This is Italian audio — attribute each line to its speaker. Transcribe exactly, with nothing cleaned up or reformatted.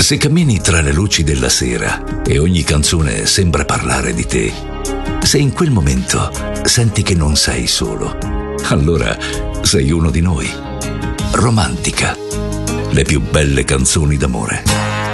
Speaker 1: Se cammini tra le luci della sera e ogni canzone sembra parlare di te, se in quel momento senti che non sei solo, allora sei uno di noi. Romantica. Le più belle canzoni d'amore.